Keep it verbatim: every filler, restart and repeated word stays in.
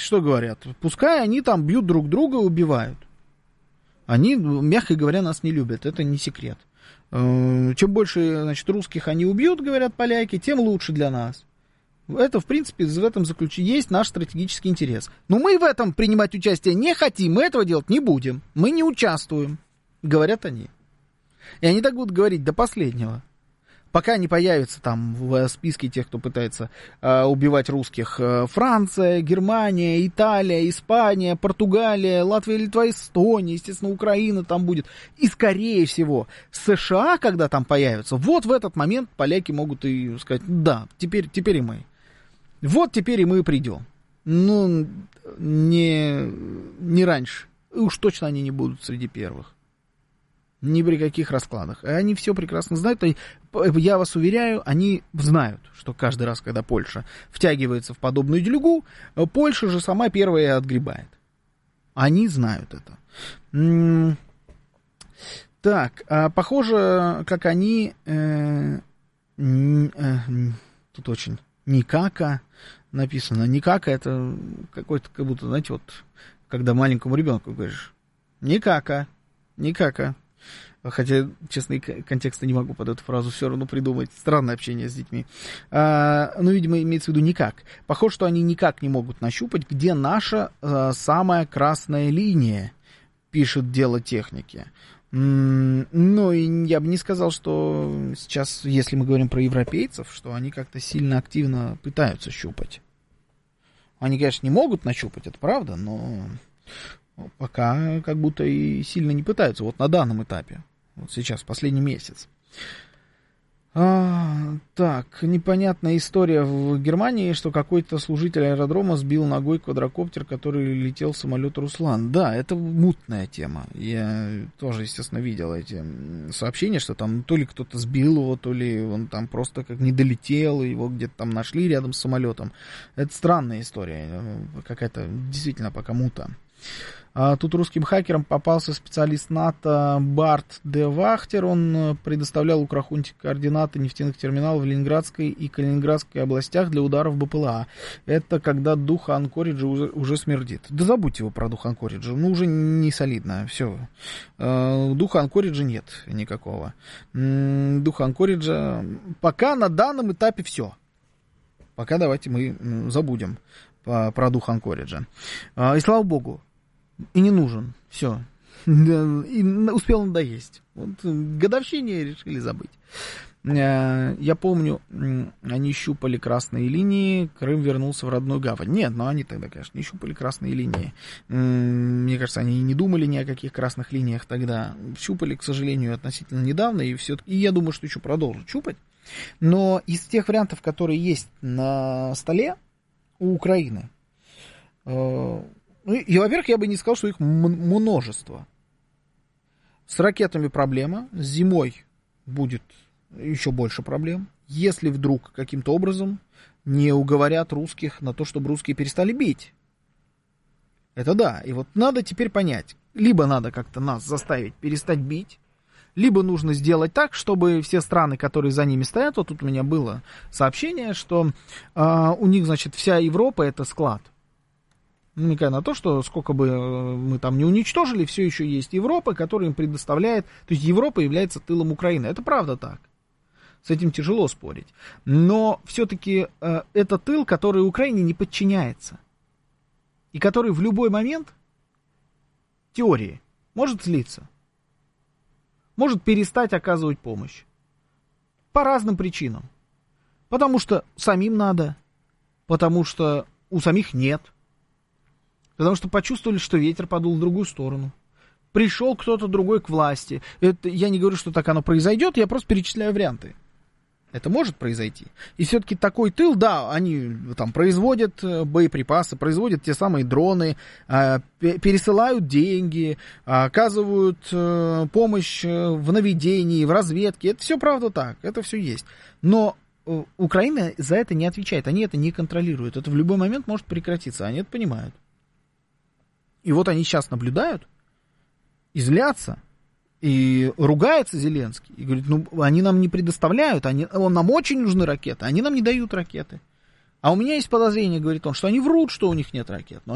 что говорят? Пускай они там бьют друг друга и убивают. Они, мягко говоря, нас не любят, это не секрет. Чем больше, значит, русских они убьют, говорят поляки, тем лучше для нас. Это, в принципе, в этом заключении есть наш стратегический интерес. Но мы в этом принимать участие не хотим, мы этого делать не будем. Мы не участвуем, говорят они. И они так будут говорить до последнего. Пока не появится там в списке тех, кто пытается э, убивать русских, э, Франция, Германия, Италия, Испания, Португалия, Латвия, Литва, Эстония, естественно, Украина там будет. И, скорее всего, США, когда там появятся, вот в этот момент поляки могут и сказать, да, теперь, теперь и мы. Вот теперь и мы придем. Ну, не, не раньше. И уж точно они не будут среди первых. Ни при каких раскладах. И они все прекрасно знают. И я вас уверяю, они знают, что каждый раз, когда Польша втягивается в подобную делюгу, Польша же сама первая отгребает. Они знают это. Так, а похоже, как они... Э, э, тут очень никака написано. Никака это какой-то, как будто, знаете, вот, когда маленькому ребенку говоришь, никака, никака. Хотя, честно, контекста не могу под эту фразу все равно придумать. Странное общение с детьми. А, ну, видимо, имеется в виду никак. Похоже, что они никак не могут нащупать, где наша а, самая красная линия, пишет дело техники. М-м, ну, и я бы не сказал, что сейчас, если мы говорим про европейцев, что они как-то сильно активно пытаются щупать. Они, конечно, не могут нащупать, это правда, но пока как будто и сильно не пытаются. Вот на данном этапе. Вот сейчас, последний месяц. А, так, непонятная история в Германии, что какой-то служитель аэродрома сбил ногой квадрокоптер, который летел в самолет Руслан. Да, это мутная тема. Я тоже, естественно, видел эти сообщения, что там то ли кто-то сбил его, то ли он там просто как не долетел, его где-то там нашли рядом с самолетом. Это странная история. Какая-то действительно пока мута. А тут русским хакерам попался специалист НАТО Барт де Вахтер. Он предоставлял Украхунте координаты нефтяных терминалов в Ленинградской и Калининградской областях для ударов БПЛА. Это когда дух Анкориджа уже, уже смердит. Да забудьте его про дух Анкориджа. Ну, уже не солидно. Все. Духа Анкориджа нет никакого. Духа Анкориджа пока на данном этапе все. Пока давайте мы забудем про дух Анкориджа. И слава богу. И не нужен. Все. И успел надоесть. Вот, годовщине решили забыть. Я помню, они щупали красные линии, Крым вернулся в родную гавань. Нет, но они тогда, конечно, не щупали красные линии. Мне кажется, они не думали ни о каких красных линиях тогда. Щупали, к сожалению, относительно недавно, и, все, и я думаю, что еще продолжат щупать. Но из тех вариантов, которые есть на столе у Украины, ну, и, во-первых, я бы не сказал, что их множество. С ракетами проблема, с зимой будет еще больше проблем, если вдруг каким-то образом не уговорят русских на то, чтобы русские перестали бить. Это да, и вот надо теперь понять, либо надо как-то нас заставить перестать бить, либо нужно сделать так, чтобы все страны, которые за ними стоят, вот тут у меня было сообщение, что э, у них, значит, вся Европа это склад. Намекая на то, что сколько бы мы там не уничтожили, все еще есть Европа, которая им предоставляет... То есть Европа является тылом Украины. Это правда так. С этим тяжело спорить. Но все-таки э, это тыл, который Украине не подчиняется. И который в любой момент, в теории, может слиться. Может перестать оказывать помощь. По разным причинам. Потому что самим надо. Потому что у самих нет. Потому что почувствовали, что ветер подул в другую сторону. Пришел кто-то другой к власти. Это, я не говорю, что так оно произойдет, я просто перечисляю варианты. Это может произойти. И все-таки такой тыл, да, они там производят боеприпасы, производят те самые дроны, пересылают деньги, оказывают помощь в наведении, в разведке. Это все правда так, это все есть. Но Украина за это не отвечает, они это не контролируют. Это в любой момент может прекратиться, они это понимают. И вот они сейчас наблюдают, и злятся, и ругается Зеленский, и говорит, ну, они нам не предоставляют, они, нам очень нужны ракеты, они нам не дают ракеты. А у меня есть подозрение, говорит он, что они врут, что у них нет ракет.